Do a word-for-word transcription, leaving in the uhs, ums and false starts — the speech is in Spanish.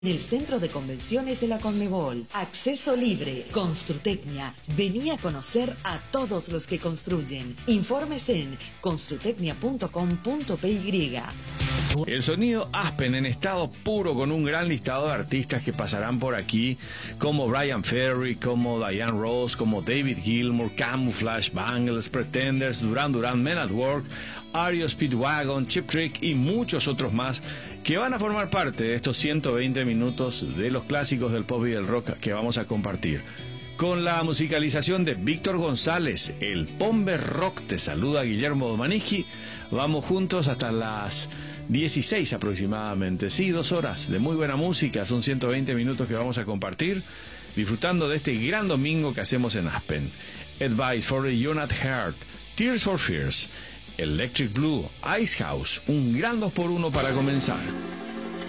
En el Centro de Convenciones de la Conmebol, acceso libre, Construtecnia. Vení a conocer a todos los que construyen. Informes en construtecnia punto com punto p y. El sonido Aspen en estado puro, con un gran listado de artistas que pasarán por aquí, como Brian Ferry, como Diane Ross, como David Gilmour, Camouflage, Bangles, Pretenders, Duran Duran, Men at Work, R E O Speedwagon, Chip Trick y muchos otros más que van a formar parte de estos ciento veinte minutos de los clásicos del pop y del rock que vamos a compartir. Con la musicalización de Víctor González, el Pombe Rock, te saluda Guillermo Domanici. Vamos juntos hasta las dieciséis aproximadamente. Sí, dos horas de muy buena música, son ciento veinte minutos que vamos a compartir, disfrutando de este gran domingo que hacemos en Aspen. Advice for the You're Not Hurt, Tears for Fears, Electric Blue, Ice House, un gran dos por uno para comenzar.